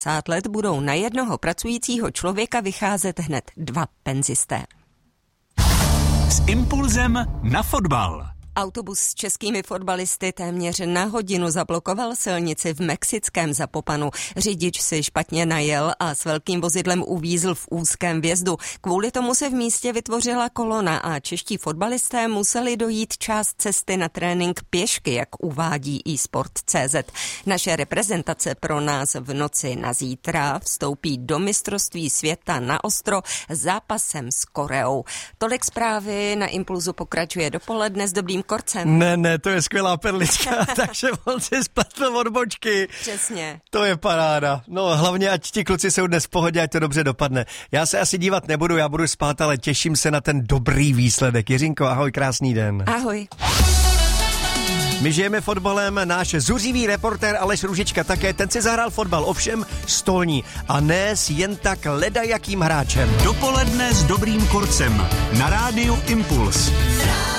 let budou na jednoho pracujícího člověka vycházet hned 2 penzisté. S impulzem na fotbal. Autobus s českými fotbalisty téměř na hodinu zablokoval silnici v mexickém Zapopanu. Řidič si špatně najel a s velkým vozidlem uvízl v úzkém vjezdu. Kvůli tomu se v místě vytvořila kolona a čeští fotbalisté museli dojít část cesty na trénink pěšky, jak uvádí eSport.cz. Naše reprezentace pro nás v noci na zítra vstoupí do mistrovství světa na ostro zápasem s Koreou. Tolik zprávy, na Impulzu pokračuje dopoledne s dobrým korcem. Ne, to je skvělá perlička, takže on si spletl odbočky. Přesně. To je paráda. No hlavně, ať ti kluci jsou dnes v pohodě, ať to dobře dopadne. Já se asi dívat nebudu, já budu spát, ale těším se na ten dobrý výsledek. Jiřinko, ahoj, krásný den. Ahoj. My žijeme fotbalem, náš zuřivý reportér Aleš Růžička také, ten si zahrál fotbal, ovšem stolní a ne s jen tak ledajakým hráčem. Dopoledne s dobrým korcem na rádiu Impuls.